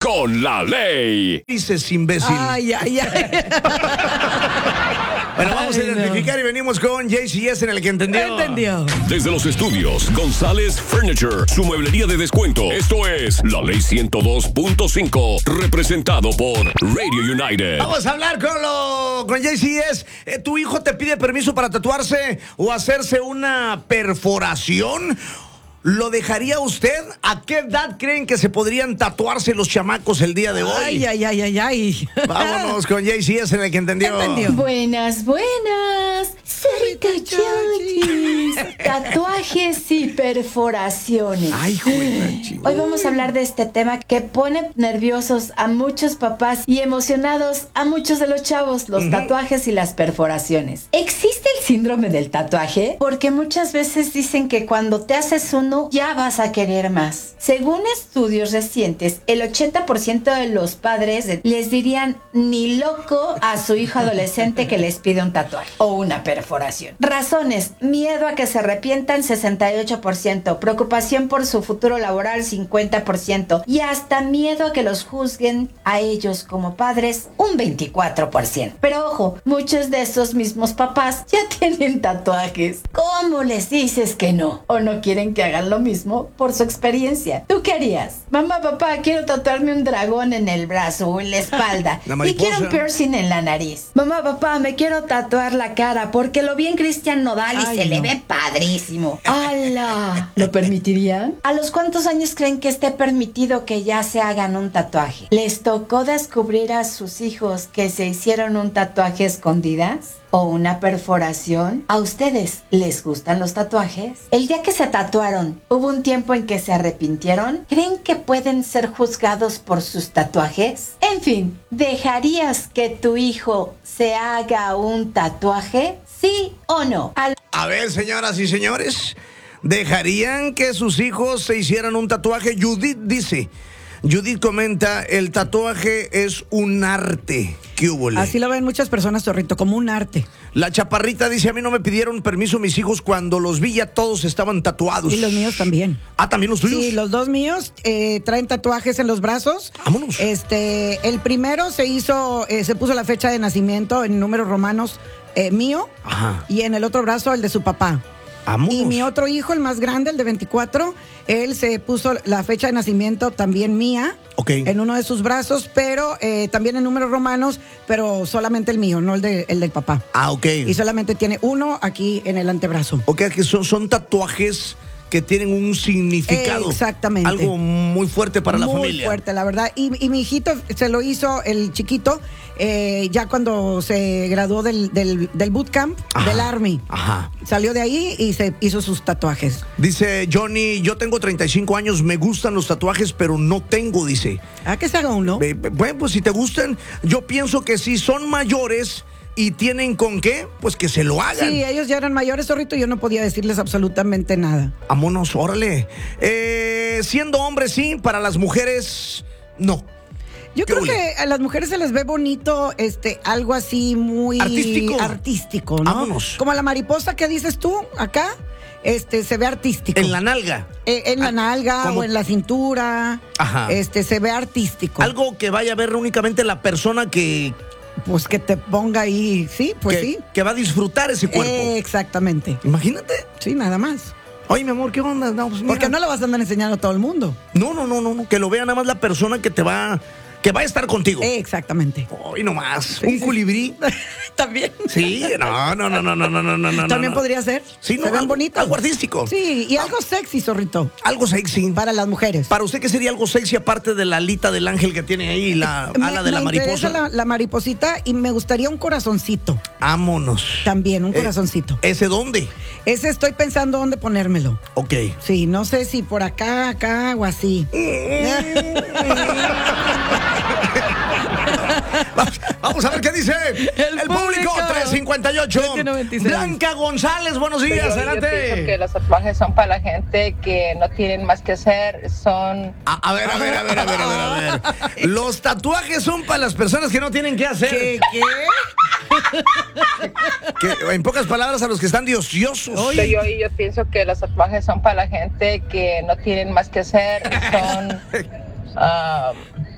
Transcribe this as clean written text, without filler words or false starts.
con la ley. Dices, imbécil. Ay. Bueno, vamos a identificar y venimos con JCS en el que entendió. Desde los estudios González Furniture, su mueblería de descuento. Esto es La Ley 102.5, representado por Radio United. Vamos a hablar con JCS. ¿Tu hijo te pide permiso para tatuarse o hacerse una perforación? ¿Lo dejaría usted? ¿A qué edad creen que se podrían tatuarse los chamacos el día de hoy? Ay. Vámonos con JCS en el que entendió. Buenas. Sarita Chochis. Tatuajes y perforaciones. Ay, joder, Hoy vamos a hablar de este tema que pone nerviosos a muchos papás y emocionados a muchos de los chavos, los tatuajes y las perforaciones. ¿Existe el síndrome del tatuaje? Porque muchas veces dicen que cuando te haces uno ya vas a querer más. Según estudios recientes, el 80% de los padres les dirían ni loco a su hijo adolescente que les pide un tatuaje o una perforación. Razones: miedo a que se arrepientan 68%, preocupación por su futuro laboral 50% y hasta miedo a que los juzguen a ellos como padres un 24%. Pero ojo, muchos de esos mismos papás ya tienen tatuajes. ¿Cómo les dices que no? ¿O no quieren que hagan lo mismo por su experiencia? ¿Tú qué harías? Mamá, papá, quiero tatuarme un dragón en el brazo o en la espalda y quiero un piercing en la nariz. Mamá, papá, me quiero tatuar la cara porque lo vi en Cristian Nodal y se le ve padrísimo. ¡Hala! ¿Lo permitirían? ¿A los cuántos años creen que esté permitido que ya se hagan un tatuaje? ¿Les tocó descubrir a sus hijos que se hicieron un tatuaje escondidas? ¿O una perforación? ¿A ustedes les gustan los tatuajes? El día que se tatuaron, ¿hubo un tiempo en que se arrepintieron? ¿Creen que pueden ser juzgados por sus tatuajes? En fin, ¿dejarías que tu hijo se haga un tatuaje? ¿Sí o no? A ver, señoras y señores, ¿dejarían que sus hijos se hicieran un tatuaje? Judith comenta, el tatuaje es un arte. ¿Qué hubo? Así lo ven muchas personas, Zorrito, como un arte. La chaparrita dice, a mí no me pidieron permiso mis hijos cuando los vi, ya todos estaban tatuados. Y los míos también. Ah, ¿también los tuyos? Sí, los dos míos traen tatuajes en los brazos. Vámonos. El primero se puso la fecha de nacimiento en números romanos mío. Ajá. Y en el otro brazo el de su papá. Vámonos. Y mi otro hijo, el más grande, el de 24, él se puso la fecha de nacimiento también mía. Ok. En uno de sus brazos, pero también en números romanos, pero solamente el mío, no el del papá. Ah, ok. Y solamente tiene uno aquí en el antebrazo. Ok, que son tatuajes que tienen un significado. Exactamente. Algo muy fuerte para la familia. Muy fuerte, la verdad. Y mi hijito se lo hizo, el chiquito, ya cuando se graduó del bootcamp, del Army. Ajá. Salió de ahí y se hizo sus tatuajes. Dice Johnny, yo tengo 35 años, me gustan los tatuajes, pero no tengo, dice. Que se haga uno. Bueno, pues si te gustan, yo pienso que si son mayores y tienen con qué, pues que se lo hagan. Sí, ellos ya eran mayores, Zorrito, y yo no podía decirles absolutamente nada. Vámonos, órale. Siendo hombres, sí, para las mujeres, no. Yo creo que a las mujeres se les ve bonito, algo así muy artístico, ¿no? Vámonos. Como la mariposa que dices tú, acá, se ve artístico. En la nalga. En la nalga o en la cintura. Ajá. Se ve artístico. Algo que vaya a ver únicamente la persona que... Pues que te ponga ahí, sí, pues sí. Que va a disfrutar ese cuerpo. Exactamente. Imagínate. Sí, nada más. Oye, mi amor, ¿qué onda? No, pues mira. Porque no lo vas a andar enseñando a todo el mundo. No, que lo vea nada más la persona que va a estar contigo. Exactamente. Hoy nomás. Sí, un colibrí. También. Sí, no. También podría ser. Sí, no, se ven bonitos. Algo artístico. Sí, y algo sexy, Zorrito. Algo sexy. Para las mujeres. Para usted, ¿qué sería algo sexy aparte de la alita del ángel que tiene ahí, la ala de la mariposa? Me la mariposita y me gustaría un corazoncito. Vámonos. También, un corazoncito. ¿Ese dónde? Ese estoy pensando dónde ponérmelo. Ok. Sí, no sé si por acá o así. Vamos a ver qué dice el público. 358. Blanca González, buenos días, adelante. Yo pienso que los tatuajes son para la gente que no tienen más que hacer, son... A ver. Los tatuajes son para las personas que no tienen que hacer. ¿Qué? Que, en pocas palabras, a los que están de ociosos. Yo pienso que los tatuajes son para la gente que no tienen más que hacer, son...